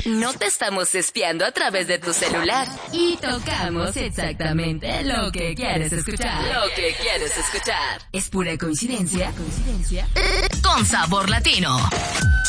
No te estamos espiando a través de tu celular. Y tocamos exactamente lo que quieres escuchar. Lo que quieres escuchar. ¿Es pura coincidencia? Con sabor latino.